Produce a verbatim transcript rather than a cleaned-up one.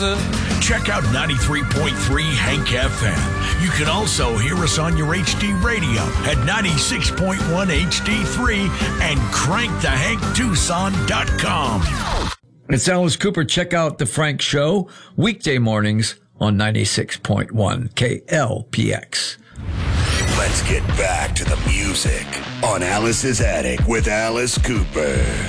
Check out ninety-three point three Hank F M. You can also hear us on your H D radio at ninety-six point one H D three and crank the hank tucson dot com. It's Alice Cooper. Check out The Frank Show weekday mornings on ninety-six point one K L P X. Let's get back to the music on Alice's Attic with Alice Cooper.